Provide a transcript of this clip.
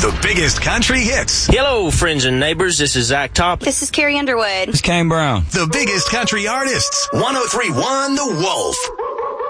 The biggest country hits. Hello, friends and neighbors. This is Zach Top. This is Carrie Underwood. This is Kane Brown. The biggest country artists. 103.1 The Wolf.